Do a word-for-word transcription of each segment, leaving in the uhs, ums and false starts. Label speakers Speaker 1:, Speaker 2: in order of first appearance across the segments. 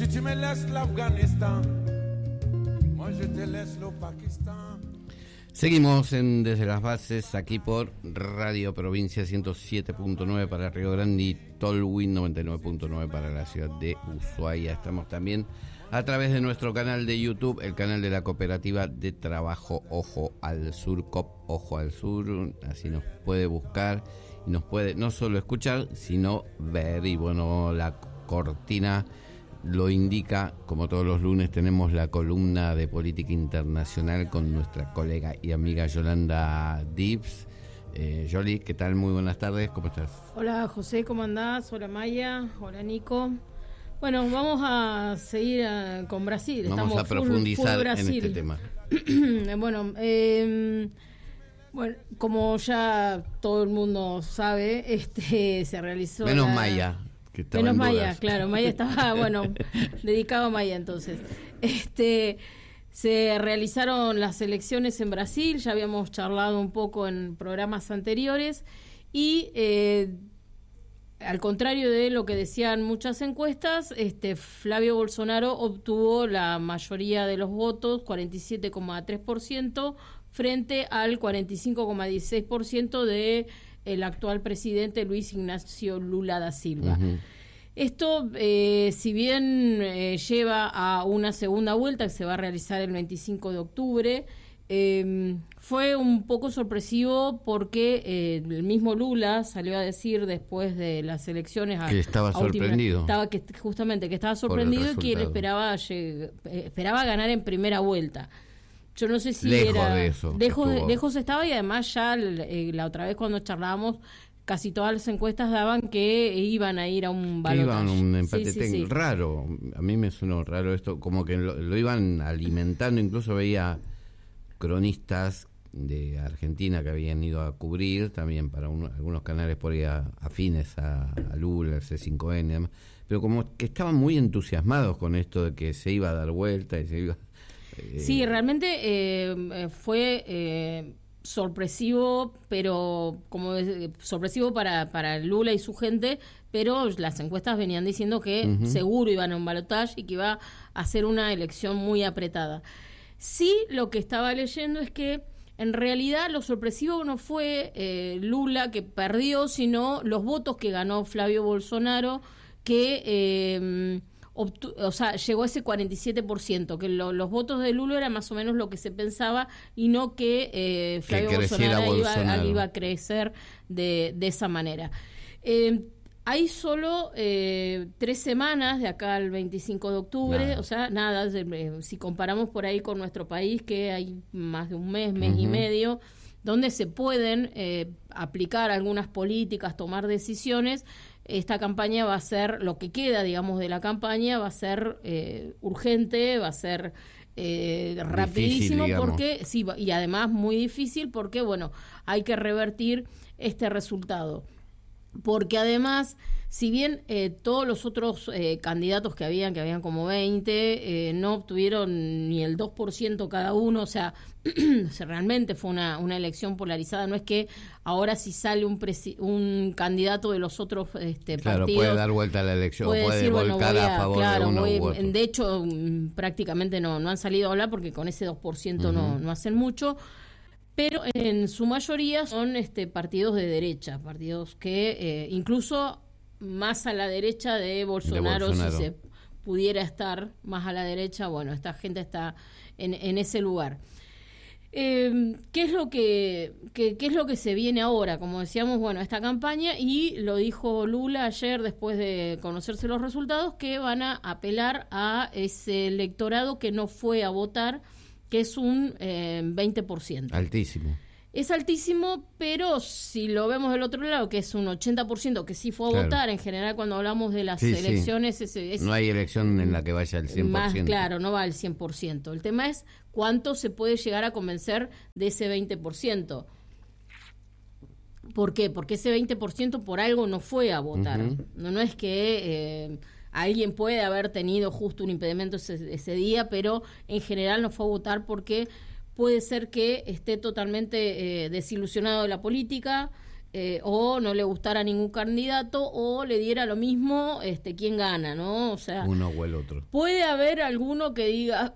Speaker 1: Si tu me laisses l'Afghanistan, moi je te laisse le Pakistán.
Speaker 2: Seguimos en Desde las Bases, aquí por Radio Provincia ciento siete punto nueve para Río Grande y Tolwyn noventa y nueve punto nueve para la ciudad de Ushuaia. Estamos también a través de nuestro canal de YouTube, el canal de la Cooperativa de Trabajo Ojo al Sur, C O P Ojo al Sur, así nos puede buscar y nos puede no solo escuchar, sino ver. Y bueno, la cortina lo indica, como todos los lunes tenemos la columna de política internacional con nuestra colega y amiga Yolanda Dibbs. Eh, Yoli, ¿qué tal? Muy buenas tardes, ¿cómo estás?
Speaker 3: Hola José, ¿cómo andás? Hola Maya, hola Nico. Bueno, vamos a seguir a, con Brasil.
Speaker 2: Vamos
Speaker 3: Estamos
Speaker 2: a profundizar
Speaker 3: full, full Brasil.
Speaker 2: en este tema.
Speaker 3: bueno, eh, bueno, como ya todo el mundo sabe, este se realizó.
Speaker 2: Menos
Speaker 3: la,
Speaker 2: Maya.
Speaker 3: Menos Maya, claro, Maya estaba, bueno, dedicado a Maya entonces. Este, se realizaron las elecciones en Brasil, ya habíamos charlado un poco en programas anteriores, y eh, al contrario de lo que decían muchas encuestas, este Flavio Bolsonaro obtuvo la mayoría de los votos, cuarenta y siete coma tres por ciento, frente al cuarenta y cinco coma dieciséis por ciento de el actual presidente Luis Ignacio Lula da Silva. Uh-huh. Esto, eh, si bien eh, lleva a una segunda vuelta que se va a realizar el veinticinco de octubre, eh, fue un poco sorpresivo porque eh, el mismo Lula salió a decir después de las elecciones a,
Speaker 2: que estaba
Speaker 3: a
Speaker 2: sorprendido,
Speaker 3: última, estaba que justamente que estaba sorprendido y que él esperaba lleg- esperaba ganar en primera vuelta. Yo no sé si
Speaker 2: lejos
Speaker 3: era
Speaker 2: de eso,
Speaker 3: lejos, de, lejos estaba, y además ya eh, la otra vez cuando charlábamos casi todas las encuestas daban que iban a ir a un balotaje.
Speaker 2: Iban a un empate
Speaker 3: sí, sí,
Speaker 2: técnico.
Speaker 3: Sí.
Speaker 2: Raro, a mí me sonó raro esto, como que lo, lo iban alimentando, incluso veía cronistas de Argentina que habían ido a cubrir también para un, algunos canales por ahí a, afines a, a Lula, el C cinco N, además, pero como que estaban muy entusiasmados con esto de que se iba a dar vuelta y se iba...
Speaker 3: Eh, sí, realmente eh, fue... Eh, sorpresivo, pero como es, sorpresivo para, para Lula y su gente, pero las encuestas venían diciendo que uh-huh. seguro iban a un balotaje y que iba a ser una elección muy apretada. Sí, lo que estaba leyendo es que en realidad lo sorpresivo no fue eh, Lula que perdió, sino los votos que ganó Flavio Bolsonaro, que eh, Obtu- o sea, llegó a ese cuarenta y siete por ciento, que lo, los votos de Lula era más o menos lo que se pensaba, y no que eh, Flavio
Speaker 2: que
Speaker 3: Bolsonaro,
Speaker 2: Bolsonaro
Speaker 3: iba, iba a crecer de, de esa manera. Eh, hay solo eh, tres semanas de acá al veinticinco de octubre, nada. o sea, nada, eh, si comparamos por ahí con nuestro país, que hay más de un mes, mes uh-huh. y medio, donde se pueden eh, aplicar algunas políticas, tomar decisiones. Esta campaña va a ser, lo que queda, digamos, de la campaña, va a ser eh, urgente, va a ser eh, rapidísimo,
Speaker 2: difícil,
Speaker 3: porque sí, y además muy difícil porque, bueno, hay que revertir este resultado. Porque además, si bien eh, todos los otros eh, candidatos que habían, que habían como veinte, eh, no obtuvieron ni el dos por ciento cada uno, o sea, realmente fue una, una elección polarizada. No es que ahora si sale un presi- un candidato de los otros este,
Speaker 2: claro,
Speaker 3: partidos...
Speaker 2: puede dar vuelta a la elección, puede, puede
Speaker 3: decir,
Speaker 2: volcar
Speaker 3: bueno, a,
Speaker 2: a favor
Speaker 3: claro,
Speaker 2: de uno
Speaker 3: voy,
Speaker 2: u otro.
Speaker 3: De hecho, prácticamente no, no han salido a hablar porque con ese dos por ciento uh-huh. no, no hacen mucho. Pero en su mayoría son este partidos de derecha, partidos que eh, incluso más a la derecha de Bolsonaro, de Bolsonaro, si se pudiera estar más a la derecha, bueno, esta gente está en, en ese lugar. Eh, ¿qué es lo que qué, qué es lo que se viene ahora? Como decíamos, bueno, esta campaña, y lo dijo Lula ayer después de conocerse los resultados, que van a apelar a ese electorado que no fue a votar, que es un eh, veinte por ciento.
Speaker 2: Altísimo.
Speaker 3: Es altísimo, pero si lo vemos del otro lado, que es un ochenta por ciento que sí fue a
Speaker 2: claro.
Speaker 3: votar, en general cuando hablamos de las
Speaker 2: sí,
Speaker 3: elecciones...
Speaker 2: Sí.
Speaker 3: Es, es,
Speaker 2: no hay elección en la que vaya al cien por ciento.
Speaker 3: Más claro, no va al cien por ciento. El tema es cuánto se puede llegar a convencer de ese veinte por ciento. ¿Por qué? Porque ese veinte por ciento por algo no fue a votar. Uh-huh. No, no es que... Eh, alguien puede haber tenido justo un impedimento ese, ese día, pero en general no fue a votar porque puede ser que esté totalmente eh, desilusionado de la política, eh, o no le gustara ningún candidato, o le diera lo mismo este quién gana, ¿no? O sea,
Speaker 2: uno o el otro.
Speaker 3: Puede haber alguno que diga,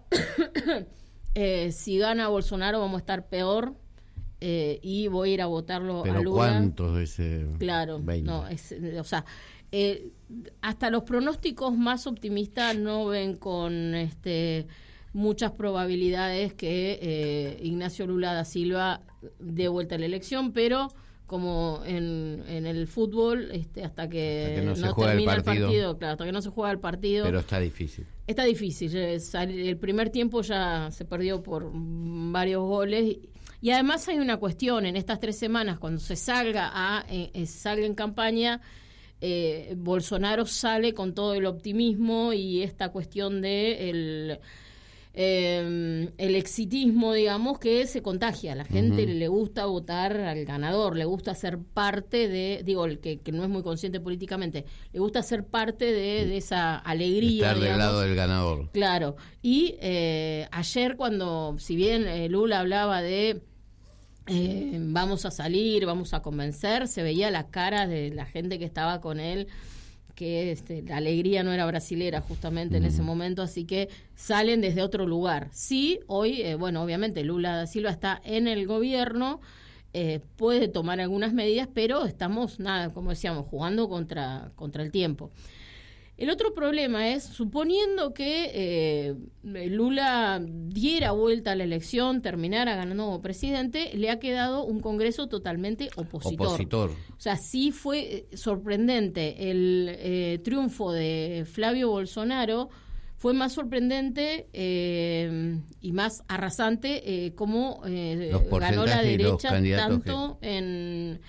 Speaker 3: eh, si gana Bolsonaro vamos a estar peor, eh, y voy a ir a votarlo
Speaker 2: Pero
Speaker 3: a Lula.
Speaker 2: ¿cuántos de ese
Speaker 3: Claro,
Speaker 2: veinte?
Speaker 3: no, es, o sea, eh, hasta los pronósticos más optimistas no ven con este muchas probabilidades que eh, Ignacio Lula da Silva dé vuelta a la elección, pero como en, en el fútbol, este, hasta que,
Speaker 2: hasta que no,
Speaker 3: no
Speaker 2: se juega
Speaker 3: termina
Speaker 2: el partido,
Speaker 3: el partido, claro, hasta que no se juega el partido.
Speaker 2: Pero está difícil.
Speaker 3: Está difícil. El primer tiempo ya se perdió por varios goles. Y además hay una cuestión, en estas tres semanas, cuando se salga a eh, salga en campaña, eh, Bolsonaro sale con todo el optimismo y esta cuestión de el... Eh, el exitismo, digamos, que se contagia. A la gente uh-huh. le gusta votar al ganador, le gusta ser parte de, digo, el que, que no es muy consciente políticamente, le gusta ser parte de, de esa alegría.
Speaker 2: Estar del lado del ganador.
Speaker 3: Claro. Y eh, ayer cuando, si bien eh, Lula hablaba de eh, vamos a salir, vamos a convencer, se veía la cara de la gente que estaba con él, que este, la alegría no era brasilera justamente mm. en ese momento, así que salen desde otro lugar. Sí, hoy, eh, bueno, obviamente Lula da Silva está en el gobierno, eh, puede tomar algunas medidas, pero estamos, nada, como decíamos, jugando contra, contra el tiempo. El otro problema es, suponiendo que eh, Lula diera vuelta a la elección, terminara ganando como presidente, le ha quedado un Congreso totalmente opositor.
Speaker 2: Opositor.
Speaker 3: O sea, sí fue sorprendente el eh, triunfo de Flavio Bolsonaro, fue más sorprendente eh, y más arrasante eh, como eh, ganó la derecha tanto que... en...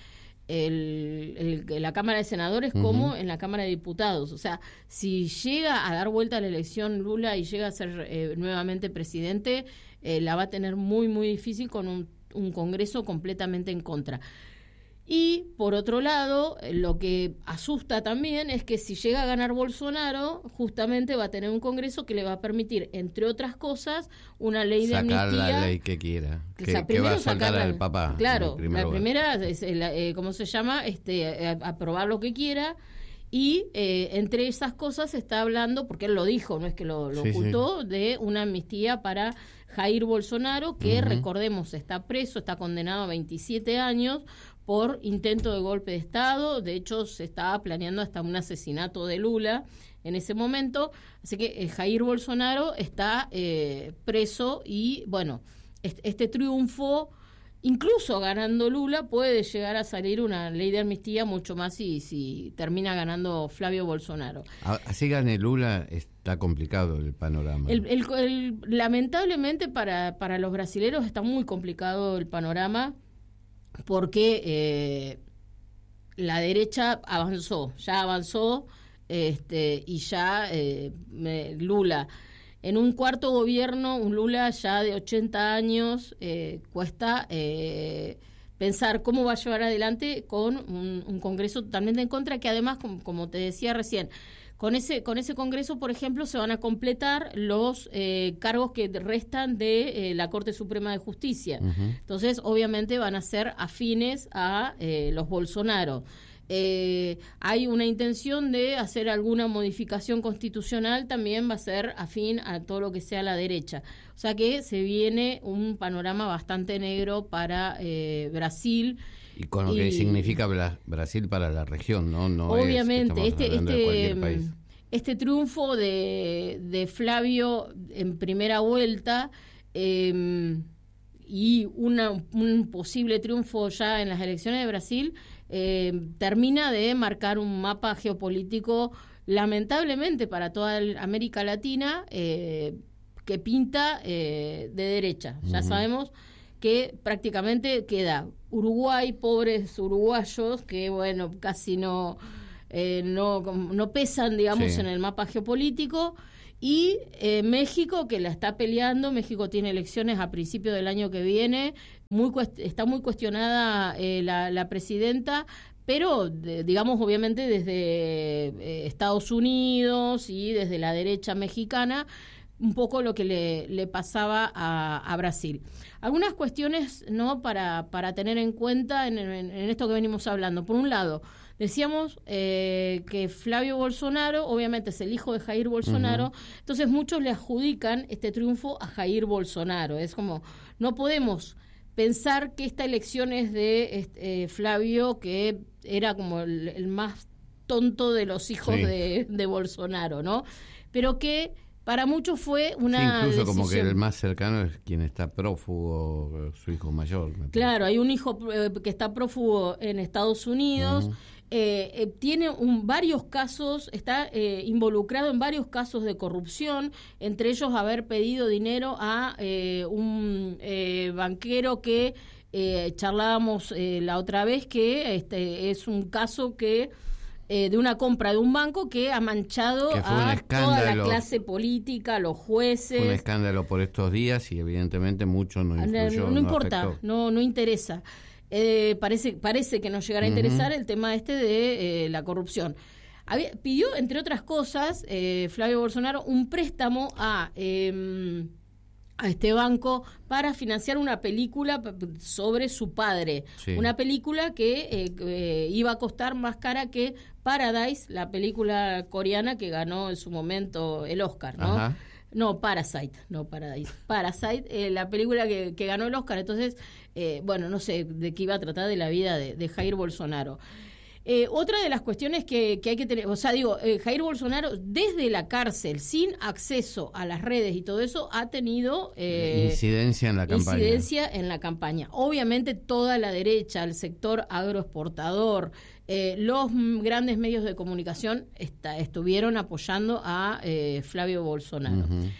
Speaker 3: El, el, la Cámara de Senadores uh-huh. como en la Cámara de Diputados. O sea, si llega a dar vuelta a la elección Lula y llega a ser eh, nuevamente presidente, eh, la va a tener muy, muy difícil con un, un Congreso completamente en contra. Y, por otro lado, lo que asusta también es que si llega a ganar Bolsonaro, justamente va a tener un Congreso que le va a permitir, entre otras cosas, una ley de amnistía.
Speaker 2: Sacar la ley que quiera, que,
Speaker 3: o sea,
Speaker 2: que va a soltar al papá.
Speaker 3: Claro, la lugar. primera es, eh, ¿cómo se llama? Este, a, aprobar lo que quiera. Y eh, entre esas cosas se está hablando, porque él lo dijo, no es que lo, lo sí, ocultó, sí. de una amnistía para Jair Bolsonaro, que uh-huh. recordemos está preso, está condenado a veintisiete años por intento de golpe de Estado. De hecho, se estaba planeando hasta un asesinato de Lula en ese momento. Así que eh, Jair Bolsonaro está eh, preso y, bueno, este, este triunfo, incluso ganando Lula, puede llegar a salir una ley de amnistía mucho más si, si termina ganando Flavio Bolsonaro.
Speaker 2: Así gane Lula, está complicado el panorama.
Speaker 3: El, el, el, lamentablemente para, para los brasileros está muy complicado el panorama, porque eh, la derecha avanzó, ya avanzó, este, y ya eh, me, Lula, en un cuarto gobierno, un Lula ya de ochenta años, eh, cuesta eh, pensar cómo va a llevar adelante con un, un Congreso totalmente en contra, que además, como, como te decía recién, Con ese, con ese Congreso, por ejemplo, se van a completar los eh, cargos que restan de eh, la Corte Suprema de Justicia. Uh-huh. Entonces, obviamente, van a ser afines a eh, los Bolsonaro. Eh, hay una intención de hacer alguna modificación constitucional, también va a ser afín a todo lo que sea la derecha. O sea que se viene un panorama bastante negro para eh, Brasil.
Speaker 2: Y con lo y, que significa Bra- Brasil para la región, ¿no? no
Speaker 3: obviamente,
Speaker 2: es que
Speaker 3: este este este triunfo de, de Flavio en primera vuelta eh, y una, un posible triunfo ya en las elecciones de Brasil eh, termina de marcar un mapa geopolítico, lamentablemente para toda América Latina, eh, que pinta eh, de derecha. Uh-huh. Ya sabemos que prácticamente queda Uruguay, pobres uruguayos, que bueno, casi no, eh, no, no pesan, digamos, sí. en el mapa geopolítico, y eh, México, que la está peleando. México tiene elecciones a principios del año que viene, muy cuest- está muy cuestionada eh, la, la presidenta, pero de, digamos, obviamente desde eh, Estados Unidos y desde la derecha mexicana, un poco lo que le, le pasaba a, a Brasil. Algunas cuestiones, ¿no?, para, para tener en cuenta en, en, en esto que venimos hablando. Por un lado, decíamos eh, que Flavio Bolsonaro, obviamente es el hijo de Jair Bolsonaro, uh-huh. entonces muchos le adjudican este triunfo a Jair Bolsonaro. Es como, no podemos pensar que esta elección es de este, eh, Flavio, que era como el, el más tonto de los hijos sí. de, de Bolsonaro, ¿no? Pero que para muchos fue una
Speaker 2: sí, incluso
Speaker 3: decisión.
Speaker 2: Como que el más cercano es quien está prófugo, su hijo mayor.
Speaker 3: Claro, hay un hijo eh, que está prófugo en Estados Unidos. Uh-huh. Eh, eh, tiene un, varios casos, está eh, involucrado en varios casos de corrupción, entre ellos haber pedido dinero a eh, un eh, banquero que eh, charlábamos eh, la otra vez, que este es un caso que eh, de una compra de un banco que ha manchado
Speaker 2: que
Speaker 3: a toda la clase política, a los jueces.
Speaker 2: Fue un escándalo por estos días y evidentemente mucho no influyó.
Speaker 3: No, no, no importa, afectó. no no interesa. Eh, parece parece que nos llegará a interesar uh-huh. el tema este de eh, la corrupción. Había, pidió, entre otras cosas, eh, Flavio Bolsonaro un préstamo a, eh, a este banco para financiar una película sobre su padre. Sí. Una película que eh, eh, iba a costar más cara que Paradise, la película coreana que ganó en su momento el Oscar, ¿no? Ajá. No, Parasite, no Paradise. Parasite, eh, la película que, que ganó el Oscar. Entonces, eh, bueno, no sé de qué iba a tratar de la vida de, de Jair Bolsonaro. Eh, otra de las cuestiones que, que hay que tener, o sea, digo, eh, Jair Bolsonaro desde la cárcel, sin acceso a las redes y todo eso, ha tenido
Speaker 2: eh, incidencia en la campaña.
Speaker 3: Incidencia en la campaña. Obviamente toda la derecha, el sector agroexportador, eh, los grandes medios de comunicación está, estuvieron apoyando a eh, Flavio Bolsonaro. Uh-huh.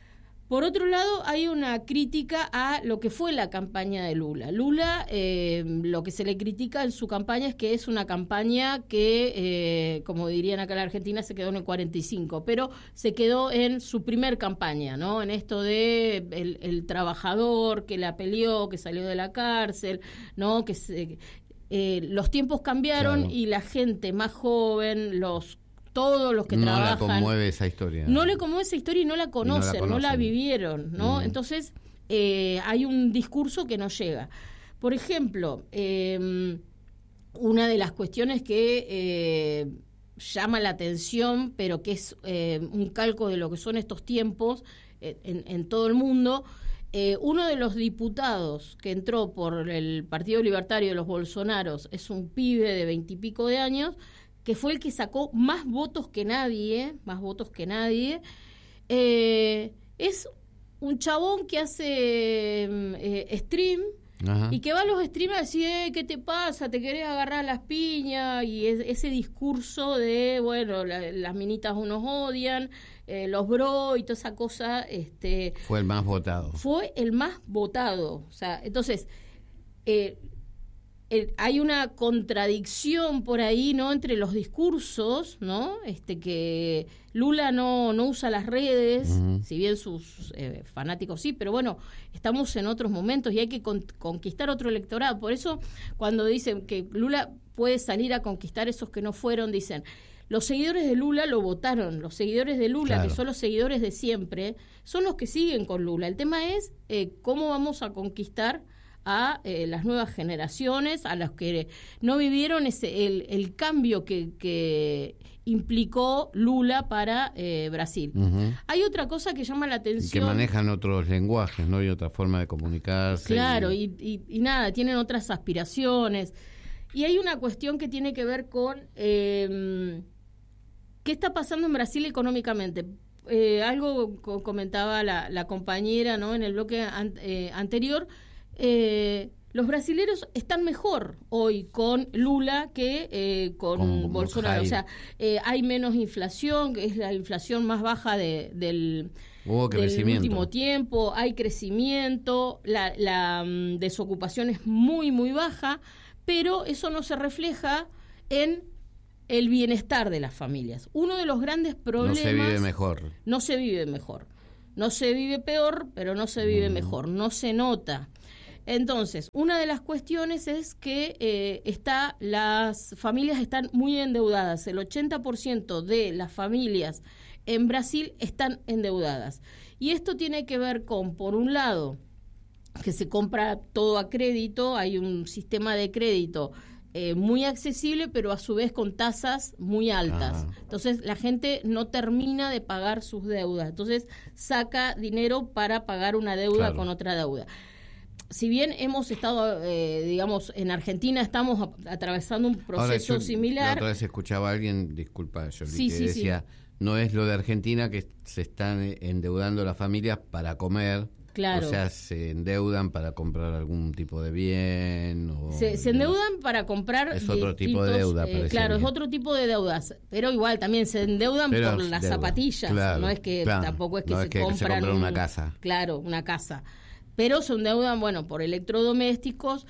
Speaker 3: Por otro lado, hay una crítica a lo que fue la campaña de Lula. Lula, eh, lo que se le critica en su campaña es que es una campaña que, eh, como dirían acá en la Argentina, se quedó en el cuarenta y cinco, pero se quedó en su primer campaña, ¿no? En esto de el, el trabajador que la peleó, que salió de la cárcel, ¿no? Que se, eh, los tiempos cambiaron, claro. Y la gente más joven, los todos los que
Speaker 2: no
Speaker 3: trabajan...
Speaker 2: No la conmueve esa historia.
Speaker 3: No le conmueve esa historia y no la conocen, no la, conocen. No la vivieron, ¿no? Mm. Entonces, eh, hay un discurso que no llega. Por ejemplo, eh, una de las cuestiones que eh, llama la atención, pero que es eh, un calco de lo que son estos tiempos eh, en, en todo el mundo... Eh, uno de los diputados que entró por el Partido Libertario de los Bolsonaros es un pibe de veintipico de años, que fue el que sacó más votos que nadie, más votos que nadie. Eh, es un chabón que hace eh, stream. Ajá. Y que va a los streamers a decir, eh, ¿qué te pasa? ¿Te querés agarrar las piñas? Y es, ese discurso de, bueno, la, las minitas unos odian, eh, los bro y toda esa cosa. este
Speaker 2: Fue el más votado.
Speaker 3: Fue el más votado. O sea, entonces, eh, eh, hay una contradicción por ahí, ¿no? Entre los discursos, ¿no? Este que Lula no, no usa las redes, uh-huh. si bien sus eh, fanáticos sí, pero bueno, estamos en otros momentos y hay que con, conquistar otro electorado. Por eso, cuando dicen que Lula puede salir a conquistar esos que no fueron, dicen, los seguidores de Lula lo votaron, los seguidores de Lula, claro. que son los seguidores de siempre, son los que siguen con Lula. El tema es eh, cómo vamos a conquistar a eh, las nuevas generaciones, a las que no vivieron ese el, el cambio que, que implicó Lula para eh, Brasil. Uh-huh. Hay otra cosa que llama la atención.
Speaker 2: Y que manejan otros lenguajes, ¿no? Y otra forma de comunicarse.
Speaker 3: Claro, y, y, y nada, tienen otras aspiraciones. Y hay una cuestión que tiene que ver con eh, qué está pasando en Brasil económicamente. Eh, algo co- comentaba la, la compañera, ¿no? En el bloque an- eh, anterior. Eh, los brasileros están mejor hoy con Lula que eh, con, con Bolsonaro. O sea, eh, hay menos inflación, que es la inflación más baja de, del, del último tiempo. Hay crecimiento, la, la um, desocupación es muy, muy baja, pero eso no se refleja en el bienestar de las familias. Uno de los grandes problemas...
Speaker 2: No se vive mejor.
Speaker 3: No se vive mejor. No se vive peor, pero no se vive mm. mejor. No se nota. Entonces, una de las cuestiones es que eh, está, las familias están muy endeudadas. El ochenta por ciento de las familias en Brasil están endeudadas. Y esto tiene que ver con, por un lado, que se compra todo a crédito, hay un sistema de crédito eh, muy accesible, pero a su vez con tasas muy altas. Ah. Entonces, la gente no termina de pagar sus deudas. Entonces, saca dinero para pagar una deuda claro. con otra deuda. Si bien hemos estado, eh, digamos, en Argentina estamos a, atravesando un proceso
Speaker 2: Ahora, yo,
Speaker 3: similar.
Speaker 2: La otra vez escuchaba a alguien, disculpa, yo
Speaker 3: sí,
Speaker 2: que
Speaker 3: sí,
Speaker 2: decía,
Speaker 3: sí.
Speaker 2: no es lo de Argentina que se están endeudando las familias para comer.
Speaker 3: Claro.
Speaker 2: O sea, se endeudan para comprar algún tipo de bien. O,
Speaker 3: se, se endeudan para comprar.
Speaker 2: Es otro tipo de deuda.
Speaker 3: Eh, claro, es otro tipo de deudas. Pero igual también se endeudan
Speaker 2: pero
Speaker 3: por las
Speaker 2: deuda.
Speaker 3: zapatillas.
Speaker 2: Claro,
Speaker 3: no es que
Speaker 2: claro.
Speaker 3: tampoco es que,
Speaker 2: no
Speaker 3: se,
Speaker 2: es que
Speaker 3: compran
Speaker 2: se compran una casa.
Speaker 3: Claro, una casa. Pero se endeudan, bueno, por electrodomésticos.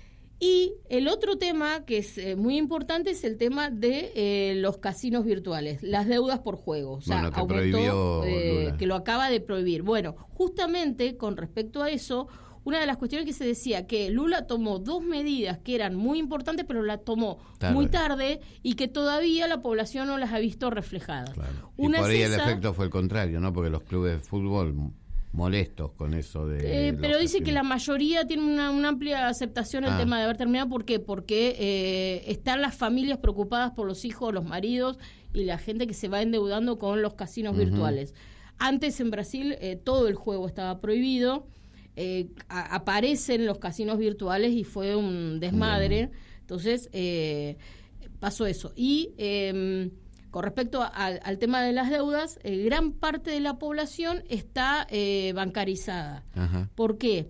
Speaker 3: Y el otro tema que es eh, muy importante es el tema de eh, los casinos virtuales, las deudas por juego. O sea,
Speaker 2: bueno, que
Speaker 3: aumentó,
Speaker 2: prohibió
Speaker 3: eh,
Speaker 2: Lula.
Speaker 3: que lo acaba de prohibir. Bueno, justamente con respecto a eso, una de las cuestiones que se decía que Lula tomó dos medidas que eran muy importantes, pero las tomó tarde. muy tarde y que todavía la población no las ha visto reflejadas.
Speaker 2: Claro.
Speaker 3: Una
Speaker 2: y por ahí
Speaker 3: es esa,
Speaker 2: el efecto fue el contrario, ¿no? Porque los clubes de fútbol molestos con eso de...
Speaker 3: Eh, pero dice casinos. Que la mayoría tiene una, una amplia aceptación el ah. tema de haber terminado. ¿Por qué? Porque eh, están las familias preocupadas por los hijos, los maridos y la gente que se va endeudando con los casinos uh-huh. virtuales. Antes en Brasil eh, todo el juego estaba prohibido, eh, a, aparecen los casinos virtuales y fue un desmadre. Uh-huh. Entonces eh, pasó eso. Y... Eh, Con respecto a, a, al tema de las deudas, eh, gran parte de la población está eh, bancarizada. Ajá. ¿Por qué?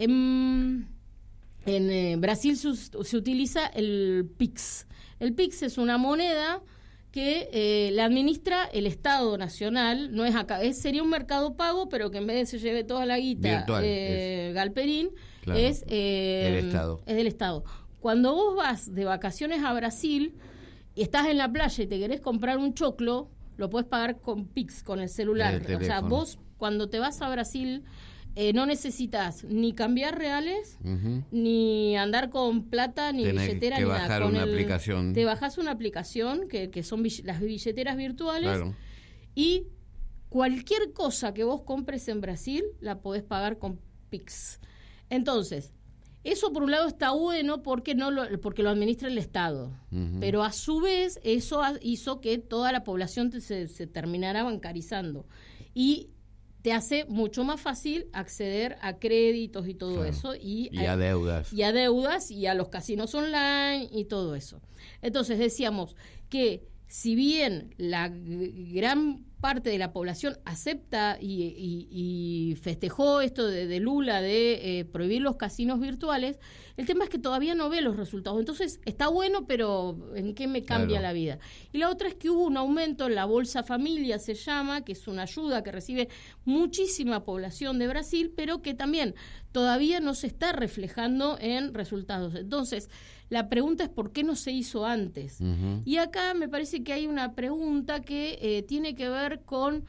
Speaker 3: En, en eh, Brasil se, se utiliza el Pix. El Pix es una moneda que eh, la administra el Estado Nacional, no es acá, es, sería un mercado pago, pero que en vez de se lleve toda la guita
Speaker 2: Virtual,
Speaker 3: eh,
Speaker 2: es,
Speaker 3: Galperín,
Speaker 2: claro,
Speaker 3: es, eh,
Speaker 2: el Estado.
Speaker 3: es del Estado. Cuando vos vas de vacaciones a Brasil y estás en la playa y te querés comprar un choclo, lo podés pagar con Pix, con el celular.
Speaker 2: El
Speaker 3: o sea, vos cuando te vas a Brasil eh, no necesitas ni cambiar reales, uh-huh. ni andar con plata, ni
Speaker 2: Tenés
Speaker 3: billetera,
Speaker 2: que
Speaker 3: ni
Speaker 2: bajar
Speaker 3: nada. Con
Speaker 2: una
Speaker 3: el,
Speaker 2: aplicación.
Speaker 3: Te bajás una aplicación, que, que son bill- las billeteras virtuales,
Speaker 2: claro.
Speaker 3: y cualquier cosa que vos compres en Brasil la podés pagar con Pix. Entonces... Eso por un lado está bueno porque no lo, porque lo administra el Estado, uh-huh. pero a su vez eso hizo que toda la población te, se, se terminara bancarizando y te hace mucho más fácil acceder a créditos y todo claro. eso y,
Speaker 2: y a, a deudas
Speaker 3: y a deudas y a los casinos online y todo eso. Entonces decíamos que si bien la gran parte de la población acepta y, y, y festejó esto de, de Lula de eh, prohibir los casinos virtuales, el tema es que todavía no ve los resultados. Entonces, está bueno, pero ¿en qué me cambia claro. la vida? Y la otra es que hubo un aumento en la Bolsa Familia, se llama, que es una ayuda que recibe muchísima población de Brasil, pero que también todavía no se está reflejando en resultados. Entonces, la pregunta es ¿por qué no se hizo antes? Uh-huh. Y acá me parece que hay una pregunta que eh, tiene que ver con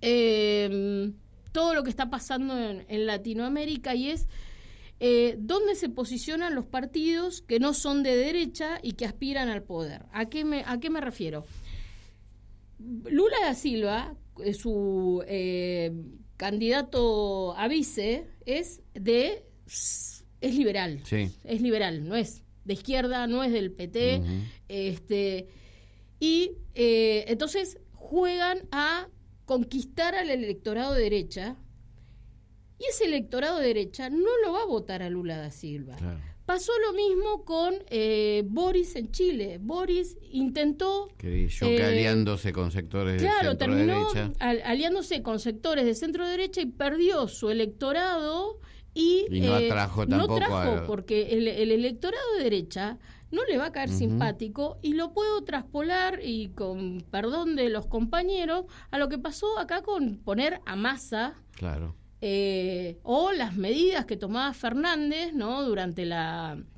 Speaker 3: eh, todo lo que está pasando en, en Latinoamérica y es eh, dónde se posicionan los partidos que no son de derecha y que aspiran al poder. ¿A qué me, a qué me refiero? Lula da Silva, su eh, candidato a vice, es de es liberal.
Speaker 2: Sí.
Speaker 3: Es liberal, no es de izquierda, no es del P T. Uh-huh. este y eh, entonces juegan a conquistar al electorado de derecha y ese electorado de derecha no lo va a votar a Lula da Silva. Claro. Pasó lo mismo con eh, Boris en Chile. Boris intentó...
Speaker 2: Que yo que eh, aliándose con sectores
Speaker 3: claro,
Speaker 2: de centro
Speaker 3: terminó
Speaker 2: derecha.
Speaker 3: Al, aliándose con sectores de centro derecha y perdió su electorado y,
Speaker 2: y no
Speaker 3: eh,
Speaker 2: atrajo tampoco
Speaker 3: no trajo
Speaker 2: a...
Speaker 3: porque el, el electorado de derecha no le va a caer uh-huh. simpático y lo puedo traspolar y con perdón de los compañeros a lo que pasó acá con poner a Massa.
Speaker 2: Claro.
Speaker 3: Eh, o las medidas que tomaba Fernández, ¿no? Durante la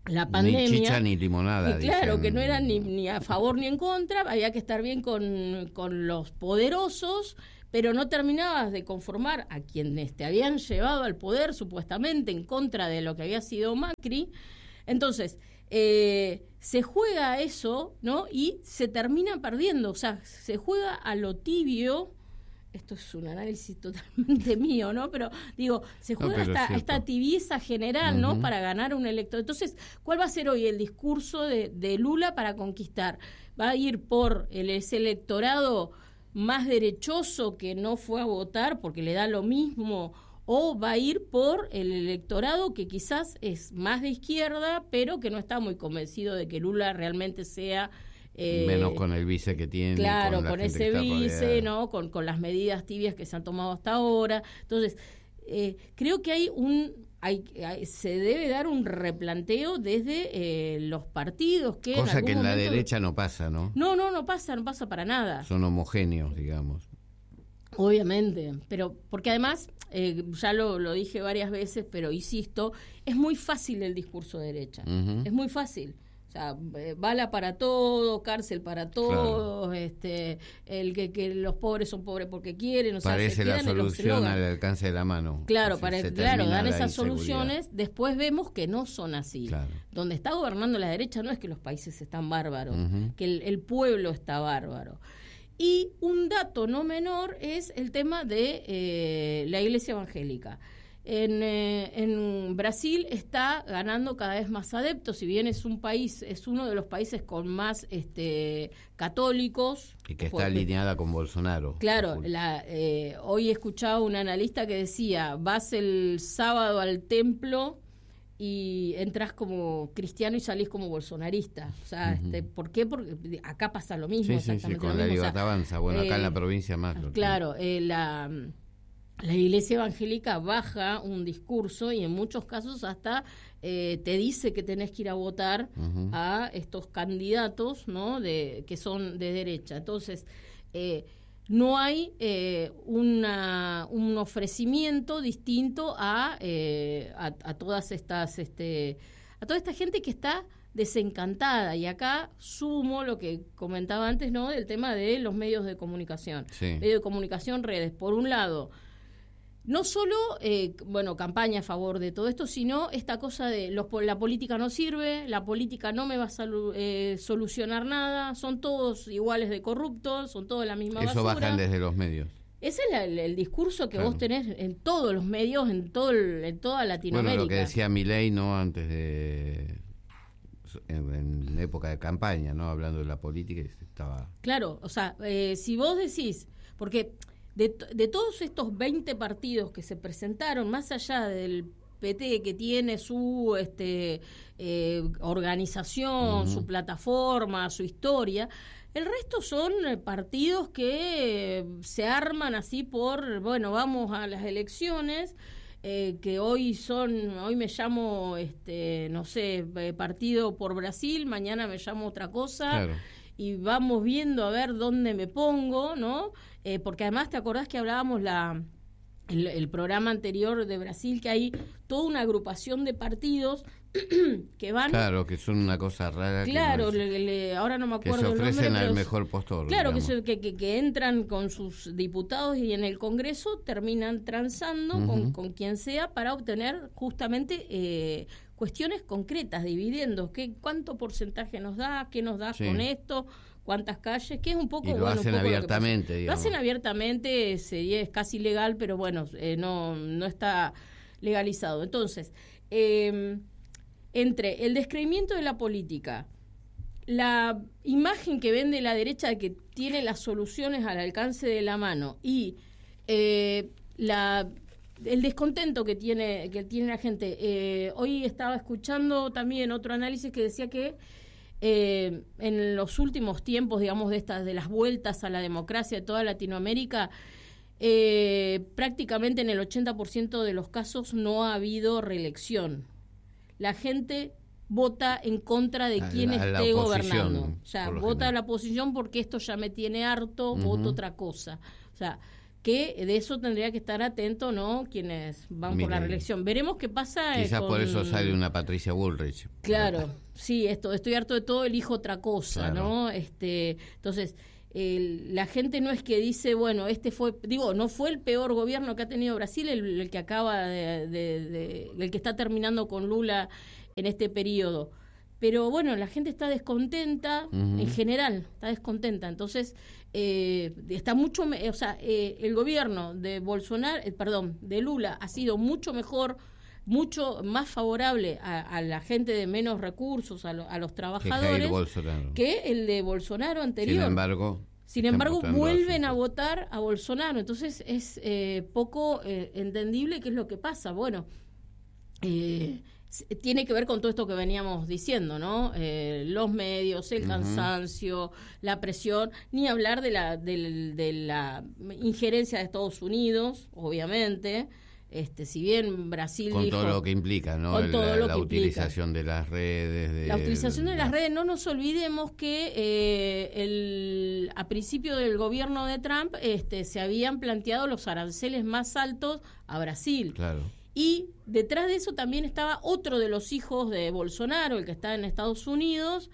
Speaker 3: la pandemia.
Speaker 2: Ni chicha ni limonada.
Speaker 3: Y claro,
Speaker 2: dicen.
Speaker 3: que no eran ni, ni a favor ni en contra, había que estar bien con, con los poderosos, pero no terminabas de conformar a quienes te habían llevado al poder, supuestamente en contra de lo que había sido Macri. Entonces, eh, se juega eso, ¿no? Y se termina perdiendo, o sea, se juega a lo tibio. Esto es un análisis totalmente mío, ¿no? Pero digo, se juega
Speaker 2: no,
Speaker 3: esta, esta tibieza general, uh-huh. ¿no? Para ganar un electorado. Entonces, ¿cuál va a ser hoy el discurso de, de Lula para conquistar? ¿Va a ir por el, ese electorado más derechoso que no fue a votar porque le da lo mismo? ¿O va a ir por el electorado que quizás es más de izquierda, pero que no está muy convencido de que Lula realmente sea...
Speaker 2: Eh, menos con el vice que tiene.
Speaker 3: Claro,
Speaker 2: con,
Speaker 3: con ese vice, ¿no? Con, con las medidas tibias que se han tomado hasta ahora. Entonces, eh, creo que hay un hay, hay se debe dar un replanteo desde eh, los partidos. Que
Speaker 2: Cosa
Speaker 3: en
Speaker 2: que en
Speaker 3: momento,
Speaker 2: la derecha no pasa, ¿no?
Speaker 3: No, no, no pasa, no pasa para nada.
Speaker 2: Son homogéneos, digamos.
Speaker 3: Obviamente, pero porque además, eh, ya lo, lo dije varias veces, pero insisto, es muy fácil el discurso de derecha. Uh-huh. Es muy fácil. O sea, bala para todo, cárcel para todos, claro. este, el que, que los pobres son pobres porque quieren. O
Speaker 2: Parece
Speaker 3: sea, se
Speaker 2: la solución al alcance de la mano.
Speaker 3: Claro, parece, claro, dan esas soluciones. Después vemos que no son así. Claro. Donde está gobernando la derecha no es que los países están bárbaros, uh-huh. que el, el pueblo está bárbaro. Y un dato no menor es el tema de eh, la Iglesia Evangélica. En, eh, en Brasil está ganando cada vez más adeptos, si bien es un país, es uno de los países con más este, católicos.
Speaker 2: Y que está porque, alineada con Bolsonaro.
Speaker 3: Claro, la, eh, hoy he escuchado un analista que decía, vas el sábado al templo y entras como cristiano y salís como bolsonarista. O sea, uh-huh. este, ¿por qué? Porque acá pasa lo mismo.
Speaker 2: Sí, sí, sí, con la Libertad Avanza. Bueno, acá eh, en la provincia más.
Speaker 3: Claro, eh, la... La Iglesia Evangélica baja un discurso y en muchos casos hasta eh, te dice que tenés que ir a votar uh-huh. a estos candidatos, ¿no? De, que son de derecha. Entonces, eh, no hay eh, una, un ofrecimiento distinto a, eh, a, a todas estas, este, a toda esta gente que está desencantada. Y acá sumo lo que comentaba antes, ¿no? Del tema de los medios de comunicación.
Speaker 2: Sí.
Speaker 3: Medios de comunicación, redes. Por un lado, no solo, eh, bueno, campaña a favor de todo esto, sino esta cosa de los, la política no sirve, la política no me va a salu, eh, solucionar nada, son todos iguales de corruptos, son todos la misma
Speaker 2: Eso
Speaker 3: basura.
Speaker 2: Eso bajan desde los medios.
Speaker 3: Ese es el, el discurso que claro. vos tenés en todos los medios, en todo el, en toda Latinoamérica.
Speaker 2: Bueno, lo que decía Milei, ¿no? Antes de... En, en época de campaña, ¿no? Hablando de la política, estaba...
Speaker 3: Claro, o sea, eh, si vos decís... Porque... De, de todos estos veinte partidos que se presentaron, más allá del P T que tiene su este, eh, organización, uh-huh. su plataforma, su historia, el resto son partidos que eh, se arman así por, bueno, vamos a las elecciones, eh, que hoy son, hoy me llamo, este, no sé, eh, Partido por Brasil, mañana me llamo otra cosa. Claro. Y vamos viendo a ver dónde me pongo, ¿no? Eh, porque además, ¿te acordás que hablábamos la el, el programa anterior de Brasil, que hay toda una agrupación de partidos que van...
Speaker 2: Claro, que son una cosa rara.
Speaker 3: Claro,
Speaker 2: que no es,
Speaker 3: le, le, ahora no me acuerdo
Speaker 2: que se ofrecen
Speaker 3: el nombre,
Speaker 2: al
Speaker 3: pero,
Speaker 2: mejor postor.
Speaker 3: Claro, que, se, que, que, que entran con sus diputados y en el Congreso terminan transando uh-huh. con, con quien sea para obtener justamente... Eh, cuestiones concretas, dividendos, ¿qué, cuánto porcentaje nos da, qué nos da sí. con esto, cuántas calles, que es un poco...
Speaker 2: Y lo
Speaker 3: bueno,
Speaker 2: hacen
Speaker 3: un poco
Speaker 2: abiertamente,
Speaker 3: lo,
Speaker 2: digamos.
Speaker 3: lo hacen abiertamente, sería, es casi legal, pero bueno, eh, no, no está legalizado. Entonces, eh, entre el descreimiento de la política, la imagen que vende la derecha de que tiene las soluciones al alcance de la mano y eh, la... el descontento que tiene que tiene la gente. Eh, hoy estaba escuchando también otro análisis que decía que eh, en los últimos tiempos, digamos, de estas de las vueltas a la democracia de toda Latinoamérica, eh, prácticamente en el ochenta por ciento de los casos no ha habido reelección. La gente vota en contra de quien
Speaker 2: a la,
Speaker 3: esté
Speaker 2: a
Speaker 3: gobernando. O sea, vota
Speaker 2: general.
Speaker 3: a la oposición porque esto ya me tiene harto, uh-huh. voto otra cosa. O sea, que de eso tendría que estar atento, ¿no? Quienes van
Speaker 2: Mira,
Speaker 3: por la reelección. Veremos qué pasa.
Speaker 2: Quizás
Speaker 3: eh, con...
Speaker 2: por eso sale una Patricia Bullrich.
Speaker 3: Claro, sí, esto, estoy harto de todo, elijo otra cosa,
Speaker 2: Claro.
Speaker 3: ¿no? Este, entonces, el, la gente no es que dice, bueno, este fue, digo, no fue el peor gobierno que ha tenido Brasil, el, el que acaba de, de, de, el que está terminando con Lula en este periodo. Pero bueno, la gente está descontenta, uh-huh. en general, está descontenta. Entonces, eh, está mucho, o sea, eh, el gobierno de Bolsonaro, eh, perdón, de Lula ha sido mucho mejor, mucho más favorable a, a la gente de menos recursos, a, lo, a los trabajadores,
Speaker 2: que,
Speaker 3: que el de Bolsonaro anterior.
Speaker 2: Sin embargo,
Speaker 3: Sin embargo vuelven a votar a Bolsonaro. Entonces, es eh, poco eh, entendible qué es lo que pasa. Bueno, eh... tiene que ver con todo esto que veníamos diciendo, ¿no? Eh, los medios, el cansancio, uh-huh. la presión, ni hablar de la, de, de la injerencia de Estados Unidos, obviamente. Este, si bien Brasil
Speaker 2: con
Speaker 3: dijo,
Speaker 2: todo lo que implica, ¿no?
Speaker 3: Con
Speaker 2: El,
Speaker 3: todo
Speaker 2: la,
Speaker 3: lo
Speaker 2: la
Speaker 3: que
Speaker 2: utilización
Speaker 3: implica.
Speaker 2: de las redes. De,
Speaker 3: la utilización de
Speaker 2: la...
Speaker 3: las redes, no nos olvidemos que eh, el, a principio del gobierno de Trump este, se habían planteado los aranceles más altos a Brasil.
Speaker 2: Claro.
Speaker 3: Y detrás de eso también estaba otro de los hijos de Bolsonaro, el que está en Estados Unidos,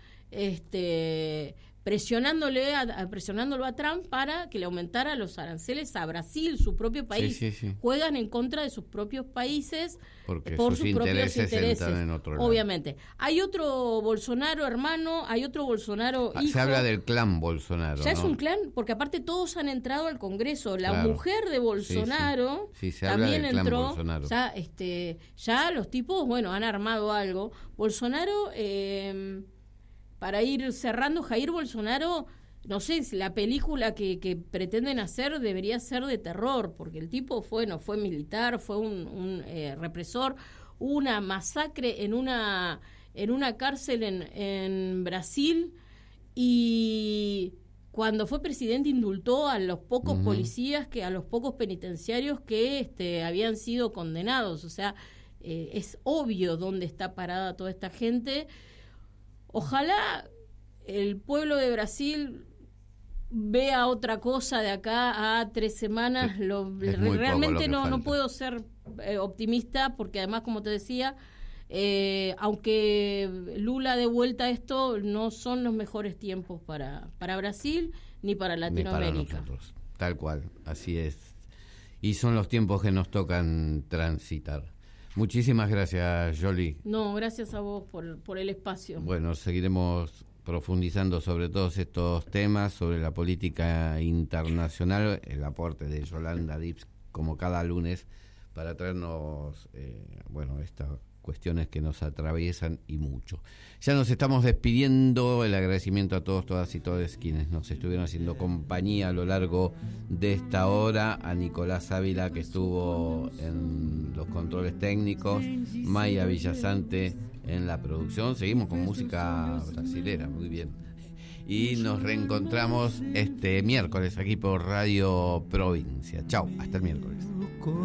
Speaker 3: este, presionándole a, a, presionándolo a Trump para que le aumentara los aranceles a Brasil, su propio país.
Speaker 2: Sí, sí, sí.
Speaker 3: Juegan en contra de sus propios países
Speaker 2: porque
Speaker 3: por
Speaker 2: sus,
Speaker 3: sus propios intereses.
Speaker 2: En otro lado.
Speaker 3: Obviamente. Hay otro Bolsonaro hermano, hay otro Bolsonaro
Speaker 2: ah,
Speaker 3: hijo.
Speaker 2: Se habla del clan Bolsonaro.
Speaker 3: Ya
Speaker 2: ¿no?
Speaker 3: es un clan, porque aparte todos han entrado al Congreso. La
Speaker 2: claro.
Speaker 3: mujer de Bolsonaro
Speaker 2: sí, sí. Sí, se
Speaker 3: también
Speaker 2: habla del clan
Speaker 3: entró.
Speaker 2: Bolsonaro.
Speaker 3: Ya, este, ya los tipos, bueno, han armado algo. Bolsonaro, eh, para ir cerrando, Jair Bolsonaro, no sé, si la película que, que pretenden hacer debería ser de terror, porque el tipo fue, no fue militar, fue un, un eh, represor, una masacre en una en una cárcel en, en Brasil, y cuando fue presidente indultó a los pocos uh-huh. policías, que a los pocos penitenciarios que este, habían sido condenados. O sea, eh, es obvio dónde está parada toda esta gente. Ojalá el pueblo de Brasil vea otra cosa de acá a tres semanas.
Speaker 2: Sí,
Speaker 3: lo, realmente lo no, no puedo ser eh, optimista, porque además, como te decía, eh, aunque Lula dé vuelta a esto, no son los mejores tiempos para, para Brasil ni para Latinoamérica.
Speaker 2: Ni para nosotros, tal cual, así es. Y son los tiempos que nos tocan transitar. Muchísimas gracias, Jolie.
Speaker 3: No, gracias a vos por, por el espacio.
Speaker 2: Bueno, seguiremos profundizando sobre todos estos temas, sobre la política internacional, el aporte de Yolanda Dips, como cada lunes, para traernos, eh, bueno, estas cuestiones que nos atraviesan y mucho. Ya nos estamos despidiendo, el agradecimiento a todos, todas y todos quienes nos estuvieron haciendo compañía a lo largo de esta hora, a Nicolás Ávila, que estuvo en los controles técnicos, Maya Villasante en la producción. Seguimos con música brasilera, muy bien. Y nos reencontramos este miércoles aquí por Radio Provincia. Chau, hasta el miércoles.